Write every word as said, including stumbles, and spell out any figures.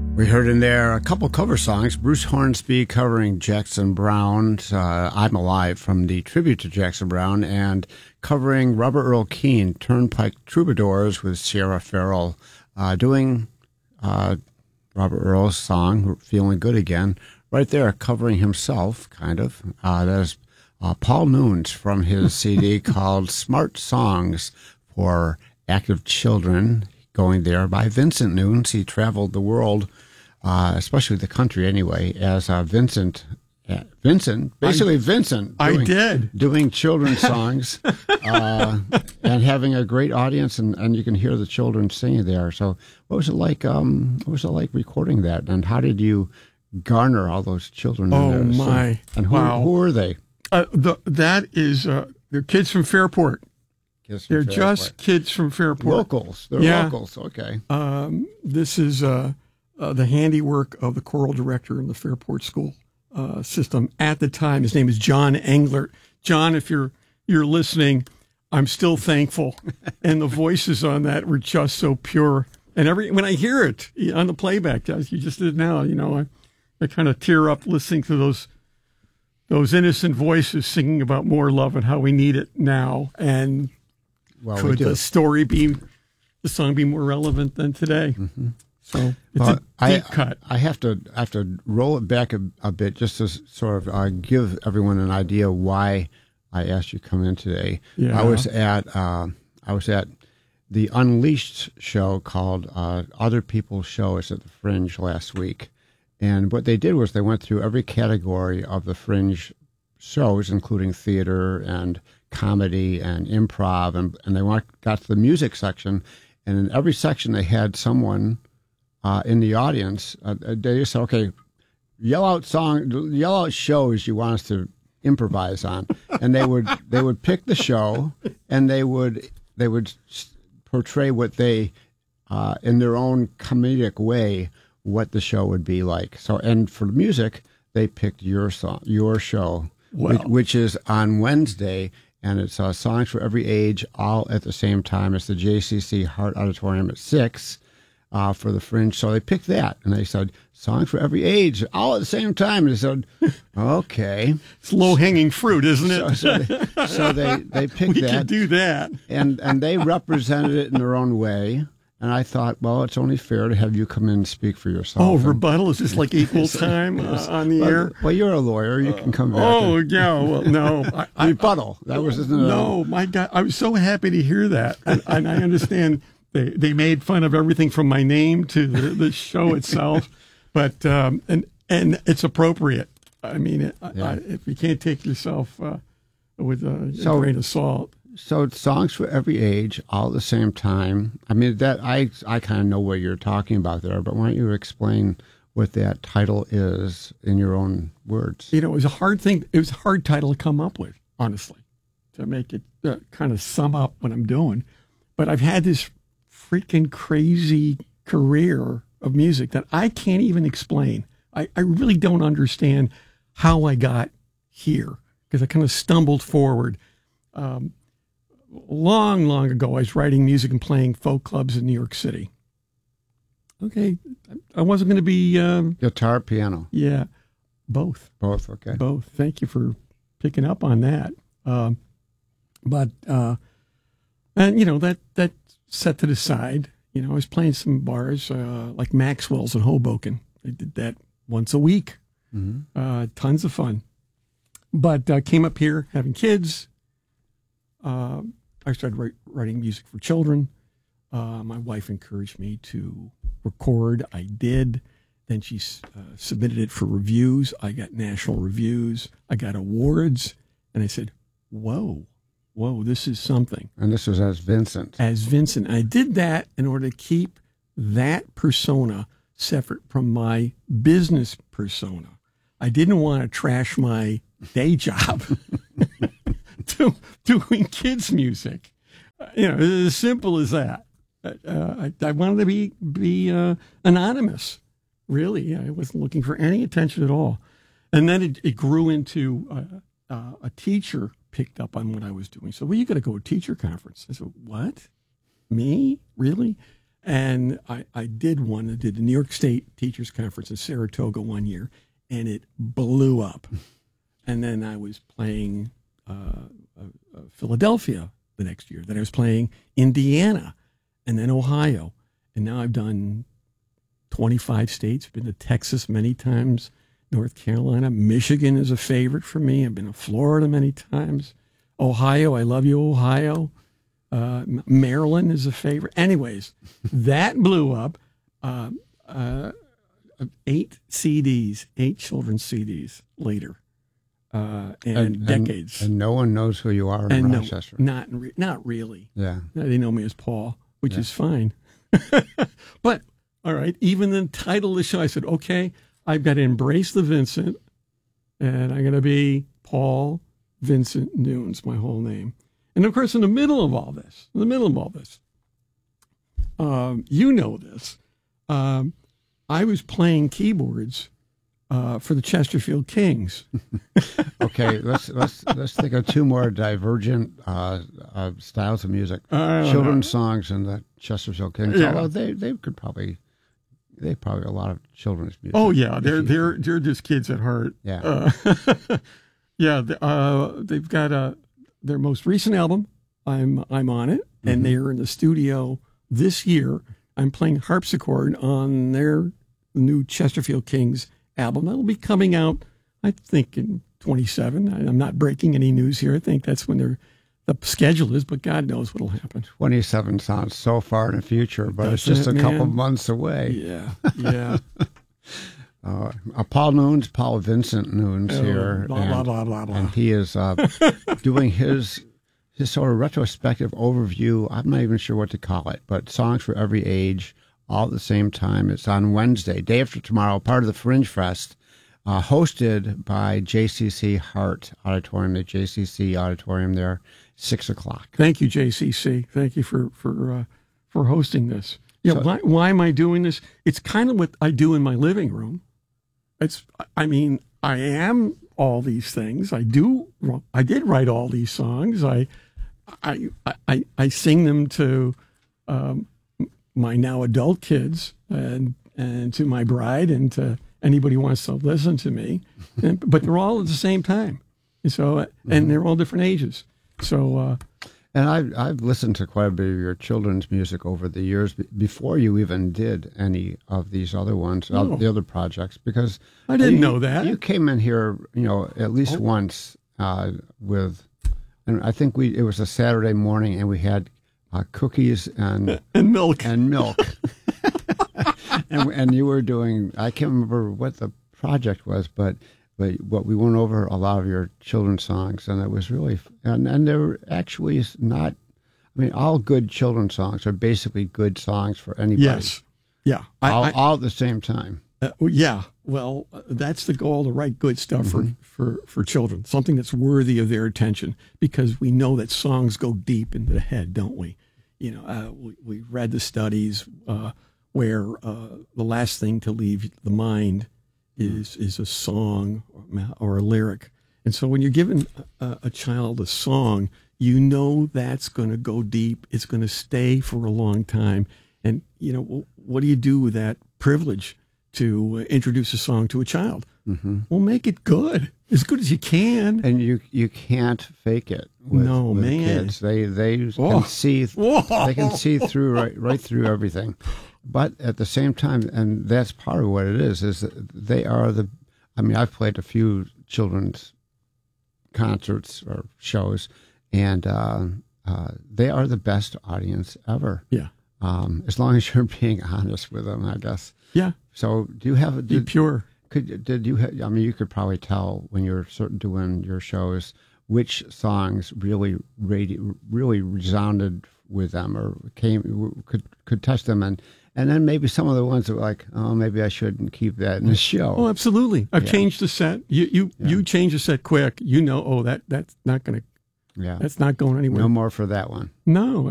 We heard in there a couple cover songs. Bruce Hornsby covering Jackson Browne's uh, I'm Alive from the tribute to Jackson Browne, and covering Robert Earl Keen, Turnpike Troubadours, with Sierra Farrell uh, doing uh, Robert Earl's song, Feeling Good Again, right there, covering himself, kind of. Uh, that's uh, Paul Nunes from his C D called Smart Songs for Active Children, going there by Vincent Nunes. He traveled the world, uh, especially the country anyway, as uh, Vincent, uh, Vincent, basically I, Vincent. Doing, I did. Doing children's songs uh, and having a great audience, and, and you can hear the children singing there. So what was it like, um, what was it like recording that, and how did you garner all those children oh, in there? my. So, and who, wow. who are they? Uh, the, that is, uh, they're kids from Fairport. Kids from they're Fairport. just kids from Fairport. Locals. They're yeah. locals. Okay. Um, this is uh, uh, the handiwork of the choral director in the Fairport School uh, system at the time. His name is John Englert. John, if you're you're listening, I'm still thankful. And the voices on that were just so pure. And every when I hear it on the playback, as you just did now, you know, I, I kind of tear up listening to those those innocent voices singing about more love and how we need it now. And well, could the story be, the song be more relevant than today? Mm-hmm. So it's well, a deep I, cut. I have to I have to roll it back a, a bit just to sort of uh, give everyone an idea why I asked you to come in today. Yeah. I was at uh, I was at the Unleashed show called uh, Other People's Show. It's at the Fringe last week. And what they did was they went through every category of the Fringe shows, including theater and comedy and improv, and, and they went, got to the music section, and in every section they had someone uh, in the audience. Uh, they just said, okay, yell out song, yell out shows you want us to improvise on, and they would they would pick the show, and they would they would portray what they uh, in their own comedic way what the show would be like. So, and for the music, they picked your song, your show, wow. which, which is on Wednesday, and it's uh, songs for every age, all at the same time. It's the J C C Hart Auditorium at six uh, for the Fringe. So they picked that, and they said songs for every age, all at the same time. And they said, okay, it's low hanging fruit, isn't it? So, so, they, so they they picked we that. We could do that, and and they represented it in their own way. And I thought, well, it's only fair to have you come in and speak for yourself. Oh, and, rebuttal? Is this like equal time uh, on the well, air? Well, you're a lawyer. You can come back. Oh, and, yeah. Well, no. I, I, rebuttal. That was no. no. My God, I was so happy to hear that, and, and I understand they they made fun of everything from my name to the, the show itself, but um, and and it's appropriate. I mean, it, yeah. I, if you can't take yourself uh, with a, so, a grain of salt. So it's songs for every age, all at the same time. I mean, that I I kind of know what you're talking about there, but why don't you explain what that title is in your own words? You know, it was a hard thing. It was a hard title to come up with, honestly, to make it uh, kind of sum up what I'm doing. But I've had this freaking crazy career of music that I can't even explain. I, I really don't understand how I got here, because I kind of stumbled forward. Um, Long, long ago, I was writing music and playing folk clubs in New York City. Okay, I wasn't going to be... Um, Guitar, piano? Yeah, both. Both, okay. Both. Thank you for picking up on that. Um, but, uh, and, you know, that, that set to the side. You know, I was playing some bars uh, like Maxwell's in Hoboken. I did that once a week. Mm-hmm. Uh, tons of fun. But uh, came up here having kids. Uh, I started write, writing music for children. Uh, my wife encouraged me to record. I did. Then she uh, submitted it for reviews. I got national reviews. I got awards. And I said, whoa, whoa, this is something. And this was as Vincent. As Vincent. And I did that in order to keep that persona separate from my business persona. I didn't want to trash my day job. To, doing kids' music, uh, you know, as simple as that. Uh, I, I wanted to be be uh, anonymous. Really, I wasn't looking for any attention at all. And then it, it grew into uh, uh, a teacher picked up on what I was doing. So, well, you got to go to a teacher conference. I said, what? Me? Really? And I, I did one. I did the New York State Teachers Conference in Saratoga one year, and it blew up. And then I was playing uh, uh, uh, Philadelphia the next year. Then I was playing Indiana, and then Ohio. And now I've done twenty-five states. Been to Texas many times, North Carolina. Michigan is a favorite for me. I've been to Florida many times. Ohio, I love you, Ohio. Uh, Maryland is a favorite. Anyways, that blew up. Uh, uh, eight C Ds, eight children's C Ds later, uh, and, and decades. And, and no one knows who you are in and Rochester. No, not re- not really. Yeah, they know me as Paul, which yeah. is fine. But all right, even the title of the show, I said, okay, I've got to embrace the Vincent, and I'm going to be Paul Vincent Nunes, my whole name. And of course, in the middle of all this, in the middle of all this, um, you know this, um, I was playing keyboards uh, for the Chesterfield Kings. Okay, let's let's let's think of two more divergent uh, uh, styles of music: Uh, children's songs and the Chesterfield Kings. Yeah. Although they they could probably they probably a lot of children's music. Oh yeah, they're they're they're just kids at heart. Yeah, uh, yeah. Uh, they've got a their most recent album. I'm I'm on it, and Mm-hmm. they're in the studio this year. I'm playing harpsichord on their new Chesterfield Kings album. That'll be coming out, I think, in twenty-seven. I'm not breaking any news here. I think that's when their the schedule is, but God knows what'll happen. twenty-seven sounds so far in the future, but it's Doesn't just a it, couple man? months away. Yeah, yeah. Uh, uh, Paul Nunes, Paul Vincent Nunes Oh, here, blah, and, blah, blah, blah, blah. and he is uh, doing his his sort of retrospective overview. I'm not even sure what to call it, but songs for every age, all at the same time. It's on Wednesday, day after tomorrow, part of the Fringe Fest, uh, hosted by J C C Hart Auditorium, the J C C Auditorium there, six o'clock. Thank you, J C C. Thank you for for uh, for hosting this. Yeah, So- why why am I doing this? It's kind of what I do in my living room. It's I mean, I am all these things. I do I did write all these songs. I I I, I sing them to um, my now adult kids and and to my bride and to anybody who wants to listen to me. And, but they're all at the same time. And so and they're all different ages. So uh, And I've, I've listened to quite a bit of your children's music over the years b- before you even did any of these other ones, Oh. uh, the other projects, because I didn't you, know that. You came in here, you know, at least Oh. once uh, with, and I think we it was a Saturday morning, and we had uh, cookies and and milk. and milk, and and you were doing. I can't remember what the project was, but. But what we went over a lot of your children's songs, and it was really, and and they were actually not. I mean, all good children's songs are basically good songs for anybody. Yes. Yeah. I, all, I, all at the same time. uh, yeah. Well, uh, that's the goal, to write good stuff Mm-hmm. for, for, for children, something that's worthy of their attention, because we know that songs go deep into the head, don't we? You know, uh, we, we read the studies uh, where uh, the last thing to leave the mind is is a song or, or a lyric. And so when you're giving a, a child a song, you know that's going to go deep. It's going to stay for a long time. And, you know, what do you do with that privilege to introduce a song to a child? Mm-hmm. Well, make it good, as good as you can. And you you can't fake it. With, No, with man. Kids. They they Oh. can see Whoa. they can see through right right through everything. But at the same time, and that's part of what it is, is that they are the. I mean, I've played a few children's concerts or shows, and uh, uh, they are the best audience ever. Yeah. Um, as long as you're being honest with them, I guess. Yeah. So, do you have? Be Did, pure. could did you? Ha- I mean, you could probably tell when you're sort of doing your shows which songs really radi- really resounded with them or came could could touch them, and and then maybe some of the ones that were like, oh, maybe I shouldn't keep that in the show. Oh, absolutely. I've Yeah. changed the set. You you Yeah. you change the set quick. You know, oh, that that's not going to Yeah, that's not going anywhere. no more for that one. No.